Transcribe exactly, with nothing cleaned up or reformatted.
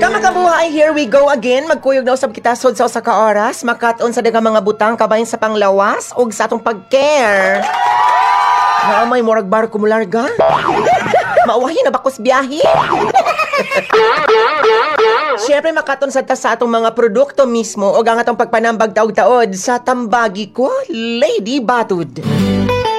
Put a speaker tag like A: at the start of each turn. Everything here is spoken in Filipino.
A: Kamakabuhay, here we go again. Magkuyog na usab kita sod sa usa ka oras, makaton sa daghang mga butang kabahin sa panglawas ug sa atong pag-care. Na may murag barko mo larga. Mauwahi na bakos biyahe. Siyempre makaton sa ta sa atong mga produkto mismo ug ang atong pagpanambag taog-taod sa tambagi ko, Lady Batud.